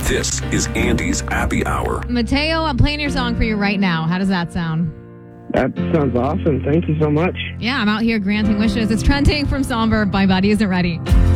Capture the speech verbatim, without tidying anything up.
This is Andy's Happy Hour. Mateo, I'm playing your song for you right now. How does that sound? That sounds awesome. Thank you so much. Yeah, I'm out here granting wishes. It's trending from Somber. My Body Isn't Ready.